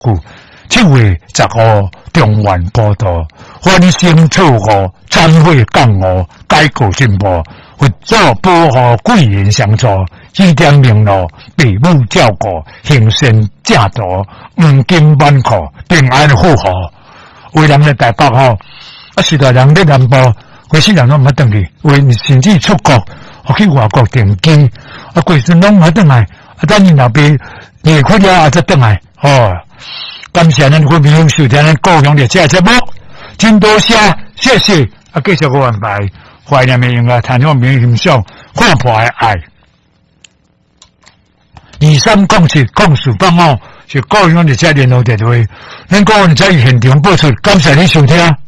故7月15中原报道，翻身错误，参会降误，改革进步，佛祖保护贵人相助，指点明路，父母照顾，行善正道，黄金满库，平安富豪。为人的台北吼，时代人在南部，规世人拢毋捌转去，为甚至出国，去外国定居，规阵拢毋捌转来，等因老爸离开了再转来，感谢咱各位收听咱高雄的这节目，真多谢，谢谢，继续我安排，怀念的音乐，谈我名欣赏，看破的爱。2307讲述办是高雄的这联络电话，咱高雄在现场播出，感谢你收听。